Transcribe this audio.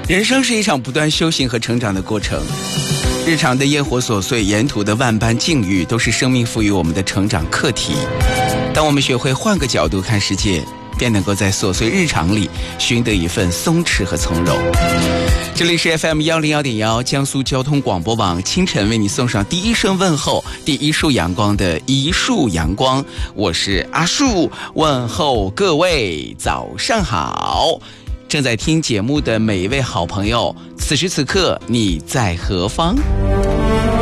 人生是一场不断修行和成长的过程，日常的烟火琐碎，沿途的万般境遇，都是生命赋予我们的成长课题。当我们学会换个角度看世界，便能够在琐碎日常里寻得一份松弛和从容。这里是 FM101.1 江苏交通广播网，清晨为你送上第一声问候，第一束阳光的一束阳光，我是阿树，问候各位早上好。正在听节目的每一位好朋友，此时此刻你在何方？